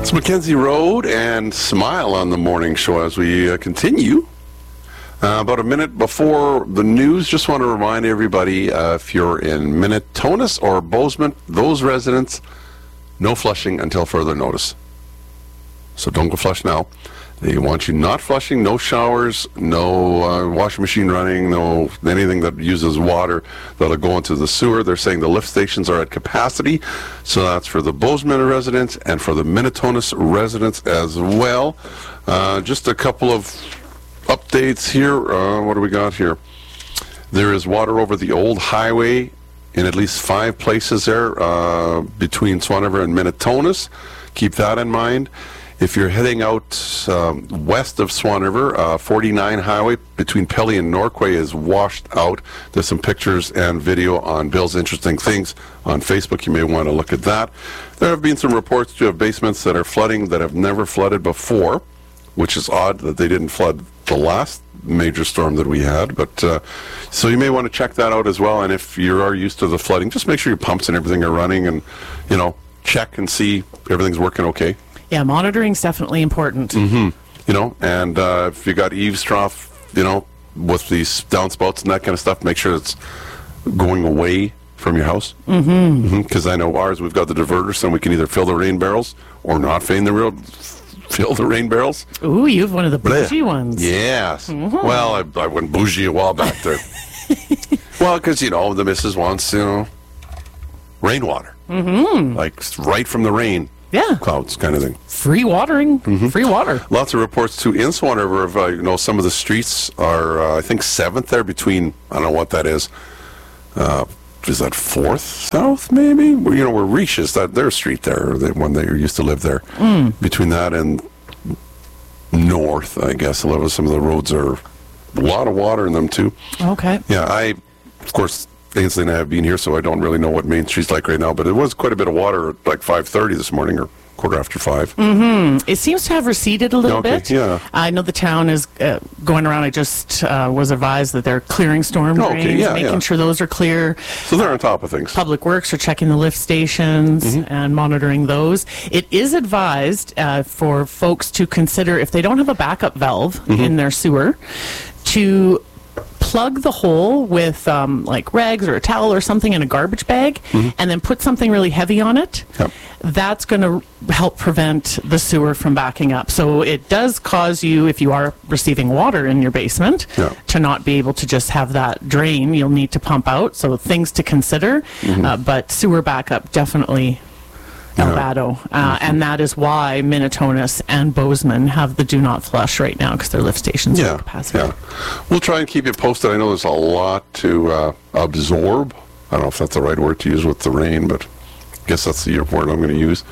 It's Mackenzie Road and Smile on the morning show as we continue. About a minute before the news, just want to remind everybody, if you're in Minnetonus or Bozeman, those residents, no flushing until further notice. So don't go flush now. They want you not flushing, no showers, no washing machine running, no anything that uses water that'll go into the sewer. They're saying the lift stations are at capacity, so that's for the Bozeman residents and for the Minnetonus residents as well. Just a couple of updates here. What do we got here? There is water over the old highway in at least 5 places there between Swan River and Minnetonus. Keep that in mind. If you're heading out west of Swan River, 49 highway between Pelly and Norquay is washed out. There's some pictures and video on Bill's Interesting Things on Facebook. You may want to look at that. There have been some reports to have basements that are flooding that have never flooded before, which is odd that they didn't flood the last major storm that we had. But so you may want to check that out as well. And if you are used to the flooding, just make sure your pumps and everything are running, and check and see everything's working okay. Yeah, monitoring's definitely important. Mm-hmm. And if you got eaves trough, with these downspouts and that kind of stuff, make sure it's going away from your house. Because I know ours, we've got the diverters, and we can either fill the rain barrels or not fill the rain barrels. Ooh, you have one of the bougie ones. Yes. Well, I went bougie a while back there. Well, because, the missus wants, rainwater. Like right from the rain. Yeah. Clouds kind of thing. Free watering. Free water. Lots of reports, too, in Swan River of, some of the streets are, I think, 7th there between, I don't know what that is. Is that 4th South, maybe? Where Reach is, their street there, the one that used to live there. Between that and North, I guess, some of the roads are a lot of water in them, too. Okay. Yeah, of course, Ainsley and I have been here, so I don't really know what Main Street's like right now, but it was quite a bit of water at like 5:30 this morning, or 5:15. It seems to have receded a little bit. Yeah. I know the town is going around. I just was advised that they're clearing storm drains, making sure those are clear. So they're on top of things. Public Works are checking the lift stations and monitoring those. It is advised for folks to consider, if they don't have a backup valve in their sewer, to plug the hole with like rags or a towel or something in a garbage bag, and then put something really heavy on it. Yep. That's going to help prevent the sewer from backing up. So it does cause you, if you are receiving water in your basement, to not be able to just have that drain. You'll need to pump out. So things to consider. But sewer backup, definitely Elvado. And that is why Minnetonus and Bozeman have the do not flush right now, because their lift stations are at capacity. Yeah. We'll try and keep you posted. I know there's a lot to absorb. I don't know if that's the right word to use with the rain, but I guess that's the word I'm going to use.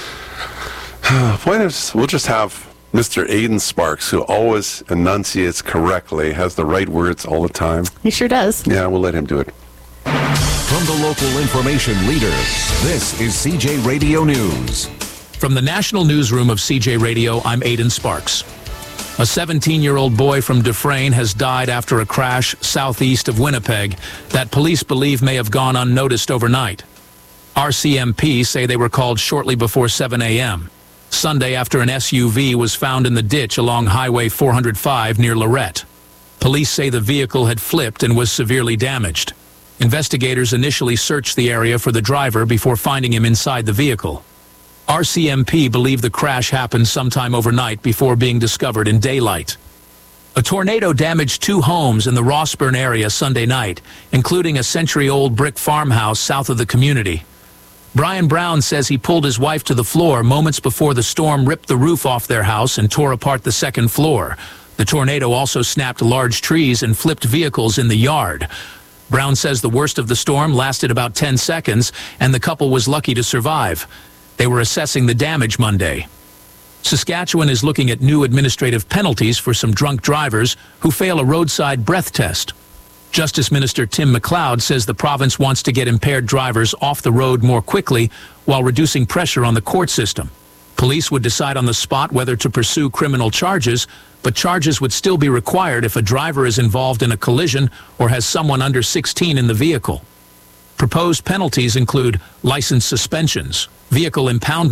We'll just have Mr. Aiden Sparks, who always enunciates correctly, has the right words all the time. He sure does. Yeah, we'll let him do it. From the local information leader, this is CJ Radio News. From the National Newsroom of CJ Radio, I'm Aiden Sparks. A 17-year-old boy from Dufresne has died after a crash southeast of Winnipeg that police believe may have gone unnoticed overnight. RCMP say they were called shortly before 7 a.m. Sunday after an SUV was found in the ditch along Highway 405 near Lorette. Police say the vehicle had flipped and was severely damaged. Investigators initially searched the area for the driver before finding him inside the vehicle. RCMP believe the crash happened sometime overnight before being discovered in daylight. A tornado damaged 2 homes in the Rossburn area Sunday night, including a century-old brick farmhouse south of the community. Brian Brown says he pulled his wife to the floor moments before the storm ripped the roof off their house and tore apart the second floor. The tornado also snapped large trees and flipped vehicles in the yard. Brown says the worst of the storm lasted about 10 seconds, and the couple was lucky to survive. They were assessing the damage Monday. Saskatchewan is looking at new administrative penalties for some drunk drivers who fail a roadside breath test. Justice Minister Tim McLeod says the province wants to get impaired drivers off the road more quickly while reducing pressure on the court system. Police would decide on the spot whether to pursue criminal charges, but charges would still be required if a driver is involved in a collision or has someone under 16 in the vehicle. Proposed penalties include license suspensions, vehicle impoundment,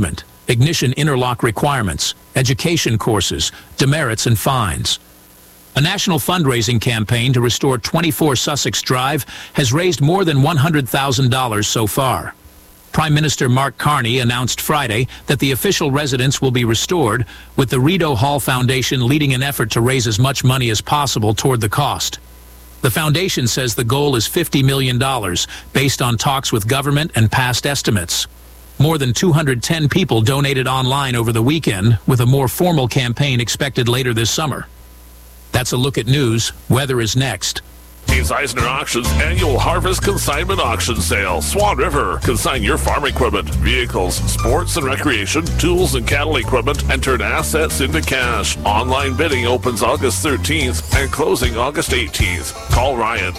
ignition interlock requirements, education courses, demerits, and fines. A national fundraising campaign to restore 24 Sussex Drive has raised more than $100,000 so far. Prime Minister Mark Carney announced Friday that the official residence will be restored, with the Rideau Hall Foundation leading an effort to raise as much money as possible toward the cost. The foundation says the goal is $50 million, based on talks with government and past estimates. More than 210 people donated online over the weekend, with a more formal campaign expected later this summer. That's a look at news. Weather is next. It's Eisner Auctions annual Harvest Consignment Auction Sale. Swan River. Consign your farm equipment, vehicles, sports and recreation, tools and cattle equipment, and turn assets into cash. Online bidding opens August 13th and closing August 18th. Call Ryan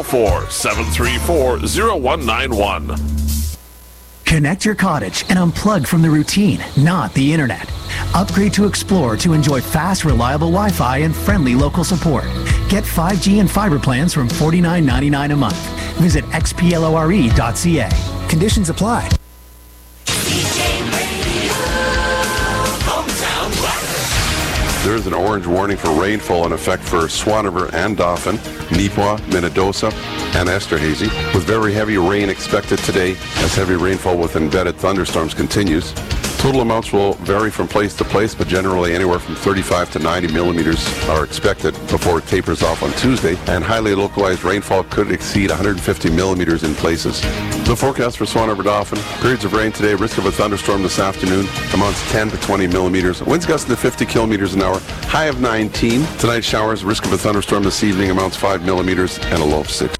204-734-0191. Connect your cottage and unplug from the routine, not the internet. Upgrade to Explore to enjoy fast, reliable Wi-Fi and friendly local support. Get 5G and fiber plans from $49.99 a month. Visit xplore.ca. Conditions apply. There's an orange warning for rainfall in effect for Swan River and Dauphin, Neepawa, Minnedosa, and Esterhazy, with very heavy rain expected today as heavy rainfall with embedded thunderstorms continues. Total amounts will vary from place to place, but generally anywhere from 35 to 90 millimeters are expected before it tapers off on Tuesday, and highly localized rainfall could exceed 150 millimeters in places. The forecast for Swan River Dauphin: periods of rain today, risk of a thunderstorm this afternoon, amounts 10 to 20 millimeters, winds gusting to 50 kilometers an hour, high of 19. Tonight showers, risk of a thunderstorm this evening, amounts 5 millimeters and a low of 6.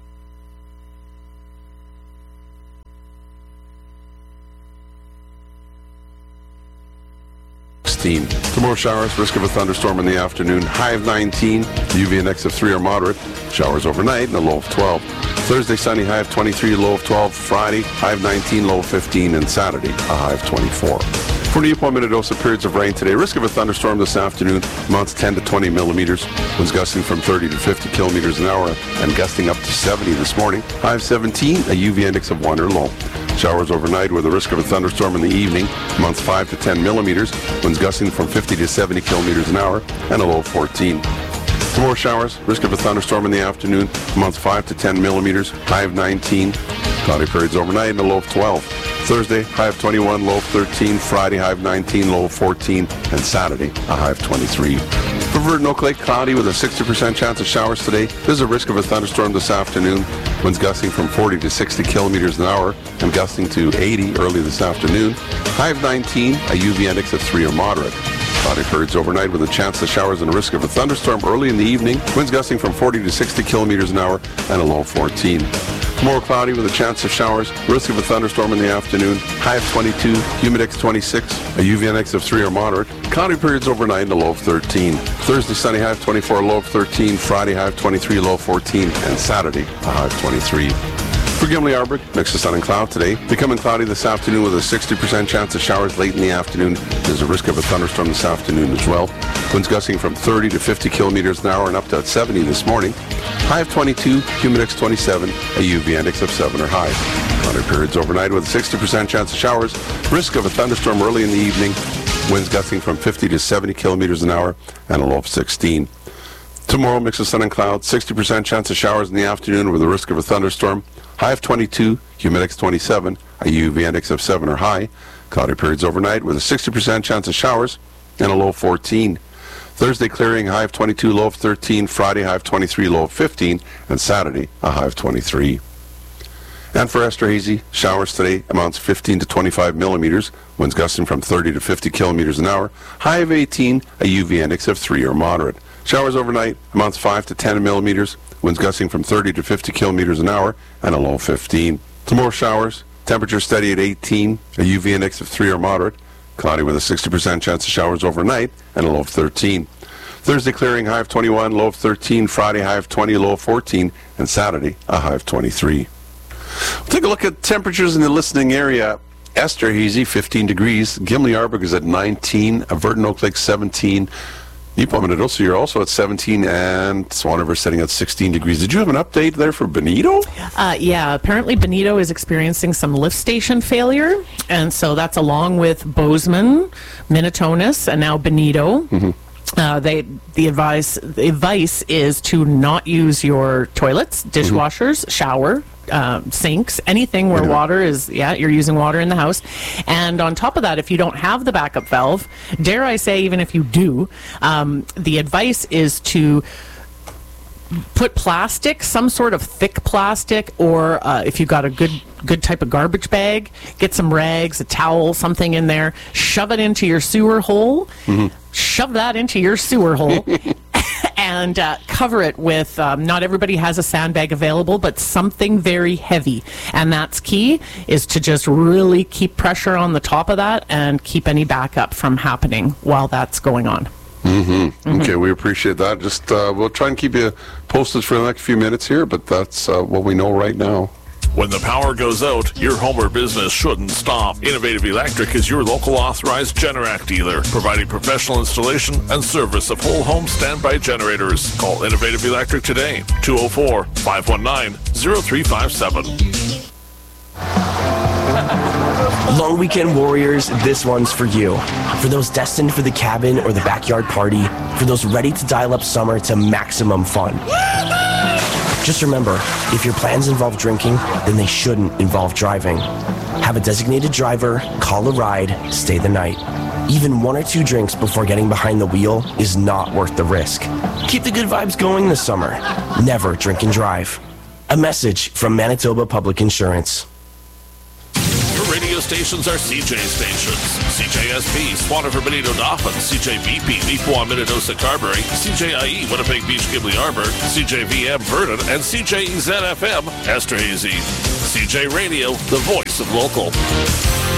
Tomorrow showers, risk of a thunderstorm in the afternoon, high of 19, UV index of 3 or moderate, showers overnight and a low of 12. Thursday sunny, high of 23, low of 12. Friday, high of 19, low of 15, and Saturday, a high of 24. For Neepawa, Minnedosa, periods of rain today, risk of a thunderstorm this afternoon, amounts 10 to 20 millimeters, winds gusting from 30 to 50 kilometers an hour and gusting up to 70 this morning, high of 17, a UV index of 1 or low. Showers overnight with a risk of a thunderstorm in the evening, amounts 5 to 10 millimeters, winds gusting from 50 to 70 kilometers an hour, and a low of 14. Tomorrow showers, risk of a thunderstorm in the afternoon, amounts 5 to 10 millimeters, high of 19, cloudy periods overnight, and a low of 12. Thursday, high of 21, low of 13. Friday, high of 19, low of 14, and Saturday, a high of 23. For Verdun Oak Lake, cloudy with a 60% chance of showers today. There's a risk of a thunderstorm this afternoon. Winds gusting from 40 to 60 kilometers an hour and gusting to 80 early this afternoon. High of 19, a UV index of 3 or moderate. Cloudy periods overnight with a chance of showers and a risk of a thunderstorm early in the evening. Winds gusting from 40 to 60 kilometers an hour and a low of 14. Tomorrow cloudy with a chance of showers, risk of a thunderstorm in the afternoon, high of 22, humidex 26, a UV index of 3 or moderate, cloudy periods overnight and a low of 13. Thursday sunny, high of 24, low of 13, Friday high of 23, low of 14, and Saturday a high of 23. For Gimli Arbor, mix of sun and cloud today. Becoming cloudy this afternoon with a 60% chance of showers late in the afternoon. There's a risk of a thunderstorm this afternoon as well. Winds gusting from 30 to 50 kilometers an hour and up to 70 this morning. High of 22, humidex 27, a UV index of 7 or high. Cloudy periods overnight with a 60% chance of showers. Risk of a thunderstorm early in the evening. Winds gusting from 50 to 70 kilometers an hour and a low of 16. Tomorrow, mix of sun and cloud, 60% chance of showers in the afternoon with a risk of a thunderstorm. High of 22, humidex 27, a UV index of 7 or high. Cloudy periods overnight with a 60% chance of showers and a low of 14. Thursday clearing, high of 22, low of 13. Friday, high of 23, low of 15. And Saturday, a high of 23. And for Esterhazy, showers today, amounts 15 to 25 millimeters. Winds gusting from 30 to 50 kilometers an hour. High of 18, a UV index of 3 or moderate. Showers overnight, amounts 5 to 10 millimeters. Winds gusting from 30 to 50 kilometers an hour and a low of 15. Tomorrow showers, temperature steady at 18, a UV index of 3 or moderate. Cloudy with a 60% chance of showers overnight and a low of 13. Thursday clearing, high of 21, low of 13. Friday, high of 20, low of 14. And Saturday, a high of 23. We'll take a look at temperatures in the listening area. Esterhazy, 15 degrees. Gimli Arbor is at 19. Verdun Oak Lake, 17. Ipo Benito, so you're also at 17 and Swan River setting at 16 degrees. Did you have an update there for Benito? Yeah, apparently Benito is experiencing some lift station failure, and so that's along with Bozeman, Minitonas, and now Benito. The advice is to not use your toilets, dishwashers, shower, sinks, anything where water is, you're using water in the house. And on top of that, if you don't have the backup valve, dare I say, even if you do, the advice is to put plastic, some sort of thick plastic, or if you've got a good type of garbage bag, get some rags, a towel, something in there, shove it into your sewer hole, shove that into your sewer hole, and cover it with, not everybody has a sandbag available, but something very heavy. And that's key, is to just really keep pressure on the top of that and keep any backup from happening while that's going on. Okay, we appreciate that. Just we'll try and keep you posted for the next few minutes here, but that's what we know right now. When the power goes out, your home or business shouldn't stop. Innovative Electric is your local authorized Generac dealer, providing professional installation and service of whole home standby generators. Call Innovative Electric today, 204-519-0357. Long weekend warriors, this one's for you. For those destined for the cabin or the backyard party, for those ready to dial up summer to maximum fun. Just remember, if your plans involve drinking, then they shouldn't involve driving. Have a designated driver, call a ride, stay the night. Even 1 or 2 drinks before getting behind the wheel is not worth the risk. Keep the good vibes going this summer. Never drink and drive. A message from Manitoba Public Insurance. Radio stations are CJ stations. CJSP, Swan River, Benito, Dauphin, CJBP, Lipoa, Minnedosa, Carberry, CJIE, Winnipeg Beach, Gimli Arbor, CJVM, Vernon, and CJEZ-FM, Esterhazy. CJ Radio, the voice of local.